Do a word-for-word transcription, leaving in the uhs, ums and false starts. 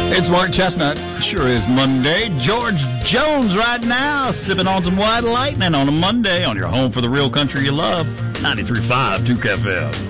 It's Mark Chestnut. Sure is Monday. George Jones right now sipping on some White Lightning on a Monday on your home for the real country you love. ninety-three point five Duke F M.